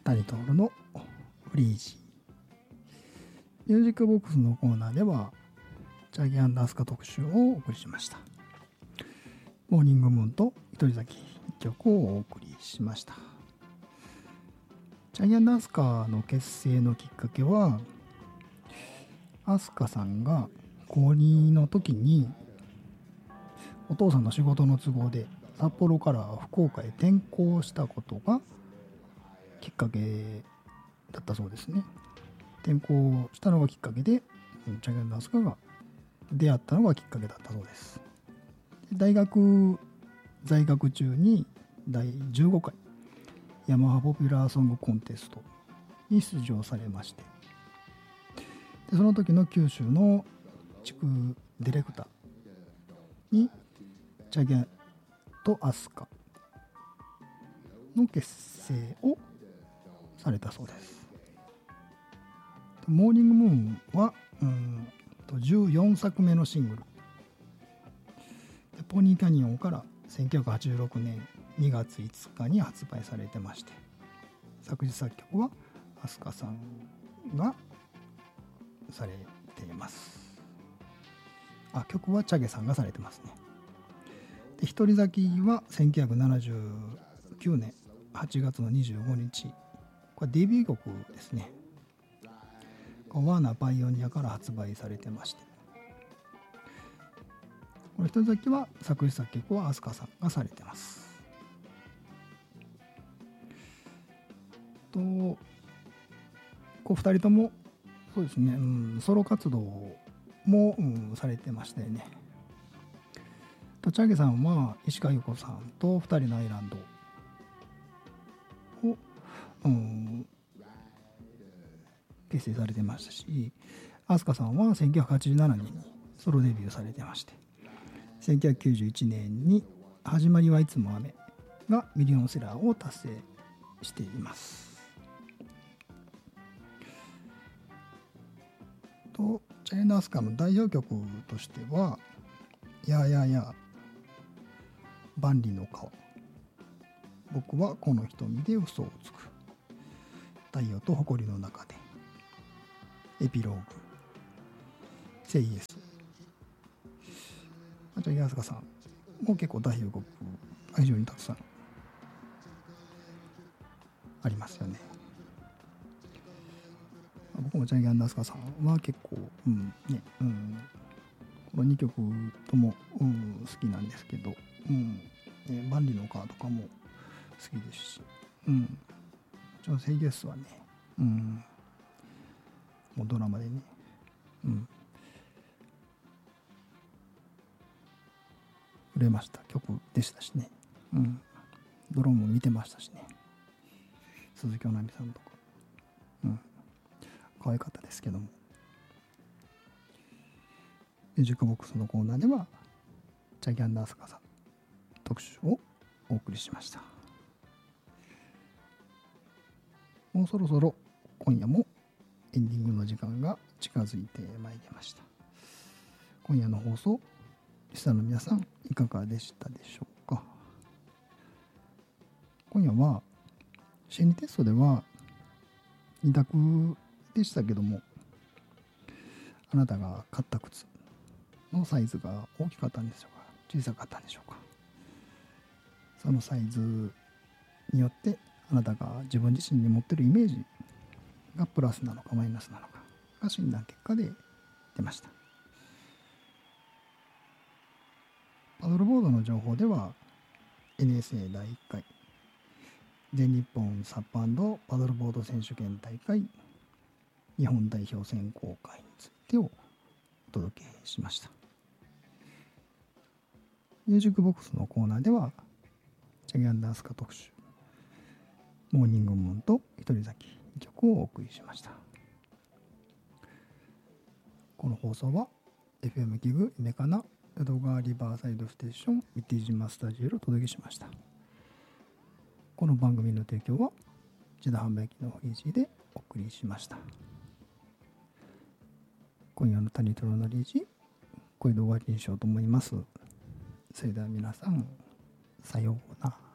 谷徹のフリージー。ミュージックボックスのコーナーではチャギ&アスカ特集をお送りしました。モーニングムーンと一人咲き曲をお送りしました。チャギ&アスカの結成のきっかけは、アスカさんが高2の時にお父さんの仕事の都合で札幌から福岡へ転校したことがきっかけだったそうですね。転校したのがきっかけでチャギ&アスカが出会ったのがきっかけだったそうです。大学在学中に第15回ヤマハポピュラーソングコンテストに出場されまして、でその時の九州の地区ディレクターにチャギとアスカの結成をされたそうです。モーニングムーンは14作目のシングルポニーキャニオンから1986年2月5日に発売されてまして、作詞作曲はアスカさんがされています。曲はチャゲさんがされてますね。で一人咲きは1979年8月の25日、これデビュー曲ですね。ワーナーパイオニアから発売されてまして、この一人咲きは作詞作曲はアスカさんがされてます。こう2人ともそうですね、ソロ活動も、されてましたよね。チャゲさんは石川優子さんと2人のアイランドを、結成されてましたし、アスカさんは1987年にソロデビューされてまして、1991年に「始まりはいつも雨」がミリオンセラーを達成しています。チャイナアスカの代表曲としては「やーやーやー」「万里の川」「僕はこの瞳で嘘をつく」「太陽と誇りの中で」「エピローグ」「セイエス」。チャイナアスカさんも結構代表曲が非常にたくさんありますよね。僕もチャギ&アスカさんは結構、この2曲とも、好きなんですけど、万里の川とかも好きですし、セイゲスはね、もうドラマでね、売れました曲でしたしね、ドラマも見てましたしね、鈴木おなみさんとか、可愛かったですけども、ミュージックボックスのコーナーではチャギ&アスカさん特集をお送りしました。もうそろそろ今夜もエンディングの時間が近づいてまいりました。今夜の放送、リスナーの皆さんいかがでしたでしょうか。今夜は心理テストでは2択でしたけども、あなたが買った靴のサイズが大きかったんでしょうか、小さかったんでしょうか。そのサイズによってあなたが自分自身に持っているイメージがプラスなのかマイナスなのかが診断結果で出ました。パドルボードの情報では NSA 第1回全日本サップ&パドルボード選手権大会日本代表選考会についてをお届けしました。ミュージックボックスのコーナーではチャギ&アスカ特集、モーニングムーンと一人咲き曲をお送りしました。この放送は FM ギグイメカナ淀川リバーサイドステーション三手島スタジオよりお届けしました。この番組の提供は自動販売機のフリージーでお送りしました。今夜の谷トロのリージ、これで終わりにしようと思います。それでは皆さん、さようなら。